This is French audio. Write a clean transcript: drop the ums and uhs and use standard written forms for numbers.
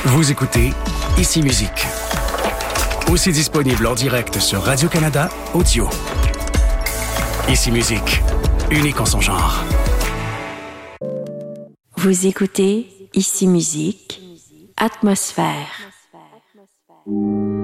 Vous écoutez Ici Musique. Aussi disponible en direct sur Radio-Canada Audio. Ici Musique, unique en son genre. Vous écoutez Ici Musique, Atmosphère.